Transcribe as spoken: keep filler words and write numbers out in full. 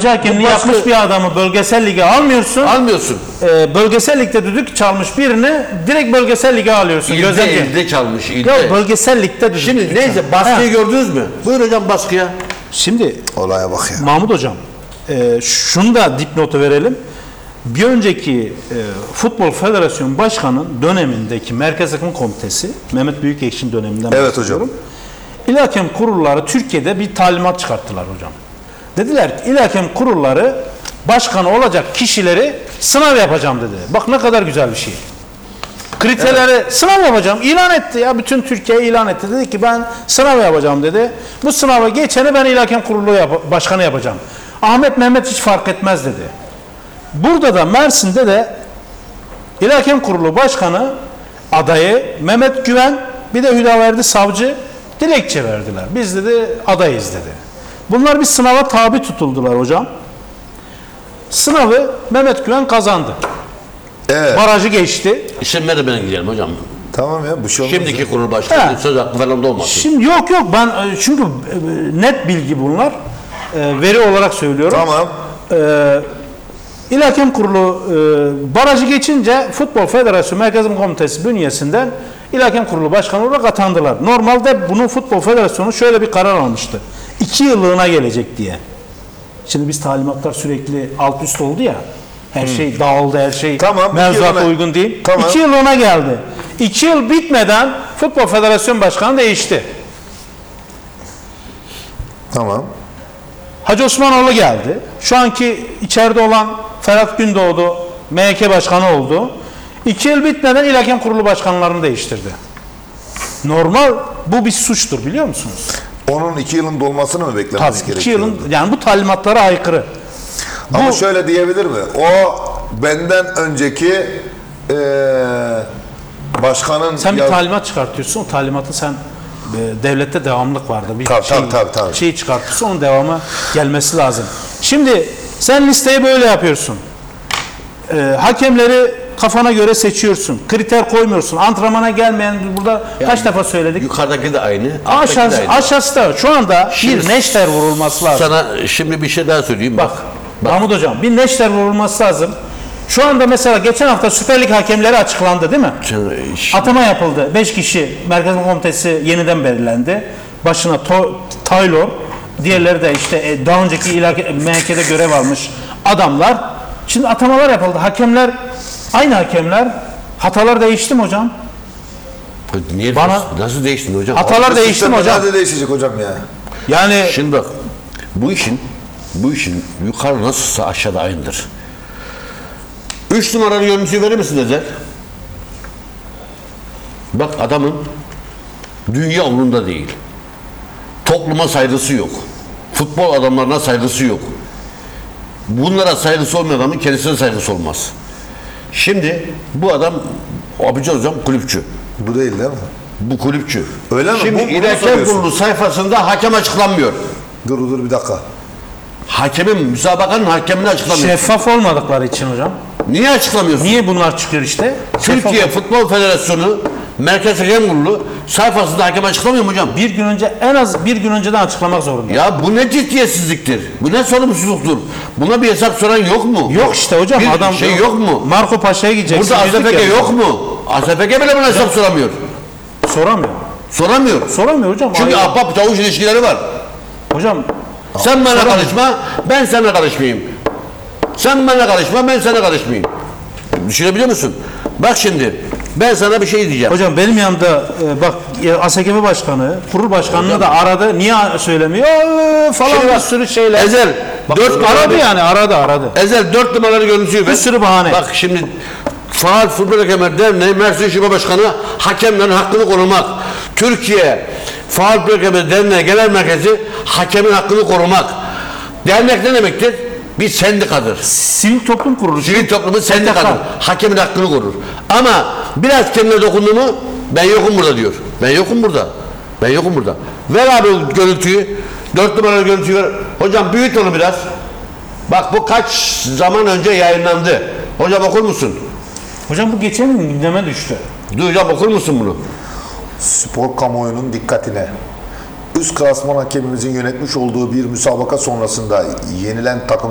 yardımcı hakemliği baskı... yapmış bir adamı bölgesel lige almıyorsun. Almıyorsun. E, bölgesel ligde düdük çalmış birini direkt bölgesel lige alıyorsun. İlde, Gözlemci. ilde çalmış. İlde. Yok, bölgesel ligde düdük. Şimdi neyse, baskıyı ha. gördünüz mü? Buyur hocam baskıya. Şimdi olaya bak ya. Mahmut hocam, e, şunu da dipnotu verelim. Bir önceki e, Futbol Federasyonu Başkanı dönemindeki Merkez Takım Komitesi, Mehmet Büyükekşi'nin döneminden evet hocam. İl Hakem Kurulları Türkiye'de bir talimat çıkarttılar hocam. Dediler ki İl Hakem Kurulları başkanı olacak kişileri sınav yapacağım dedi. Bak ne kadar güzel bir şey. Kriterleri evet. sınav yapacağım. İlan etti ya. Bütün Türkiye ilan etti. Dedi ki ben sınav yapacağım dedi. Bu sınava geçeni ben İl Hakem Kurulu yap başkanı yapacağım. Ahmet Mehmet hiç fark etmez dedi. Burada da Mersin'de de İl Hakem Kurulu Başkanı adayı Mehmet Güven, bir de Hüdaverdi Savcı dilekçe verdiler. Biz dedi adayız dedi. Bunlar bir sınava tabi tutuldular hocam. Sınavı Mehmet Güven kazandı. Evet. Barajı geçti. İsimleri de ben gidelim hocam. Tamam ya, bu şey olmaz. Şimdiki kurul başkanı söz hakkı falan da olmasın. Şimdi yok yok ben çünkü net bilgi bunlar. Veri olarak söylüyorum. Tamam. Ee, İl Hakem Kurulu e, barajı geçince Futbol Federasyonu Merkez Komitesi bünyesinden İl Hakem Kurulu Başkanı olarak atandılar. Normalde bunun Futbol Federasyonu şöyle bir karar almıştı. İki yıllığına gelecek diye. Şimdi biz talimatlar sürekli alt üst oldu ya. Her hmm. şey dağıldı, her şey tamam, mevzuata uygun değil. Tamam. İki yıllığına geldi. İki yıl bitmeden Futbol Federasyonu Başkanı değişti. Tamam. Hacı Osmanoğlu geldi. Şu anki içeride olan Ferhat Gündoğdu M H K Başkanı oldu. İki yıl bitmeden İl Hakem Kurulu Başkanlarını değiştirdi. Normal bu bir suçtur biliyor musunuz? Onun iki yılın dolmasını mı beklememiz Tabii, gerekiyor? iki yılın, yani bu talimatlara aykırı. Ama bu, şöyle diyebilir mi? O benden önceki ee, başkanın... Sen ya... bir talimat çıkartıyorsun. O talimatı sen e, devlette devamlılık vardı. Bir tabii, şey, tabii, tabii, tabii. şey çıkartıyorsun. Onun devamı gelmesi lazım. Şimdi sen listeyi böyle yapıyorsun. E, hakemleri kafana göre seçiyorsun. Kriter koymuyorsun. Antrenmana gelmeyen burada yani, kaç defa söyledik. Yukarıdaki de aynı. Aşağısı, da aynı. aşağısı da şu anda şimdi, bir neşter vurulması lazım. Sana şimdi bir şey daha söyleyeyim. Bak, bak. Mahmut Hocam bir neşter vurulması lazım. Şu anda mesela geçen hafta Süper Lig hakemleri açıklandı değil mi? Şimdi, atama yapıldı. beş kişi Merkez Komitesi yeniden belirlendi. Başına to, Taylor, diğerleri de işte daha önceki M H K'de görev almış adamlar. Şimdi atamalar yapıldı. Hakemler aynı hakemler. Hatalar değişti mi hocam? Niye Bana nasıl değişti hocam? Hatalar değişti mi hocam? Nerede değişecek hocam ya? Yani şimdi bak bu işin bu işin yukarı nasılsa aşağıda aynıdır. Üç numaralı görüntüyü verir misin Ezel? Bak adamın dünya umurunda değil. Topluma saygısı yok. Futbol adamlarına saygısı yok. Bunlara saygısı olmayan adamın kendisine saygısı olmaz. Şimdi bu adam Abici hocam kulüpçü. Bu değil değil mi? Bu kulüpçü. Öyle mi? Şimdi İl Hakem Kurulu sayfasında hakem açıklanmıyor. Dur dur bir dakika. Hakemin, müsabakanın hakemini açıklamıyor. Şeffaf olmadıkları için hocam. Niye açıklamıyorsun? Niye bunlar çıkıyor işte? Türkiye Şeffaf. Futbol Federasyonu Merkez Hakem Kurulu sayfasında hakem açıklamıyor mu hocam? Bir gün önce, en az bir gün önceden açıklamak zorunda. Ya bu ne ciddiyetsizliktir? Bu ne sorumsuzluktur? Buna bir hesap soran yok mu? Yok işte hocam. Bir adam şey yok mu? Marco Paşa'ya gideceksin. Burada A S F K yok mu? A S F K bile buna hesap soramıyor. Soramıyor. Soramıyor. Soramıyor hocam. Çünkü Hayır. ahbap çavuş ilişkileri var. Hocam sen bana soramıyor. karışma, ben sana karışmayayım. Sen bana karışma, ben sana karışmayayım. Düşünebiliyor musun? Bak şimdi, ben sana bir şey diyeceğim. Hocam benim yanımda e, bak A S K M Başkanı, kurul başkanını hocam da aradı. Niye söylemiyor? Ee, falan şimdi bir bak, sürü şeyler. Ezel, bak, dört aradı numaralı, yani aradı aradı. Ezel dört numaralı görüntüyü ver. Bir sürü bahane. Bak şimdi Faal Futbol Hakemler Derneği Mersin Şube Başkanı hakemlerin hakkını korumak. Türkiye Faal Futbol Hakemler Derneği Genel Merkezi hakemin hakkını korumak. Dernek ne demektir? Bir sendikadır. Sivil toplum kuruluşu. Sivil toplumun sendikadır. Hakemin hakkını korur. Ama biraz kendine dokundu mu ben yokum burada diyor. Ben yokum burada. Ben yokum burada. Ver abi görüntüyü. Dört numaralı görüntüyü ver. Hocam büyüt onu biraz. Bak bu kaç zaman önce yayınlandı. Hocam okur musun? Hocam bu geçen gün gündeme düştü. Dur hocam okur musun bunu? Spor kamuoyunun dikkatine. Üst klasman hakemimizin yönetmiş olduğu bir müsabaka sonrasında yenilen takım